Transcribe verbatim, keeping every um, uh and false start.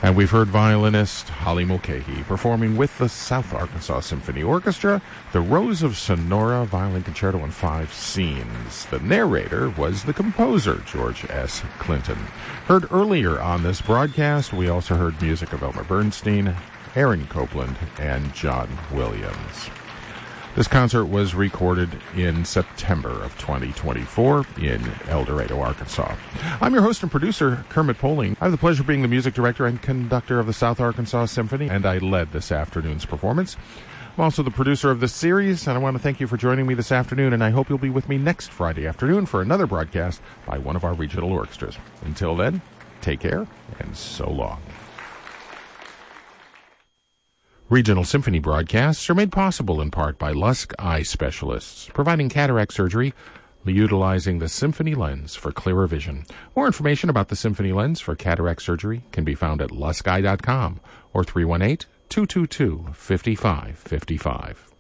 And we've heard violinist Holly Mulcahy performing with the South Arkansas Symphony Orchestra, the Rose of Sonora Violin Concerto in Five Scenes. The narrator was the composer, George S. Clinton. Heard earlier on this broadcast, we also heard music of Elmer Bernstein, Aaron Copland, and John Williams. This concert was recorded in September of twenty twenty-four in El Dorado, Arkansas. I'm your host and producer, Kermit Poling. I have the pleasure of being the music director and conductor of the South Arkansas Symphony, and I led this afternoon's performance. I'm also the producer of this series, and I want to thank you for joining me this afternoon, and I hope you'll be with me next Friday afternoon for another broadcast by one of our regional orchestras. Until then, take care, and so long. Regional Symphony broadcasts are made possible in part by Lusk Eye Specialists, providing cataract surgery utilizing the Symphony Lens for clearer vision. More information about the Symphony Lens for cataract surgery can be found at lusk eye dot com or three one eight, two two two, five five five five.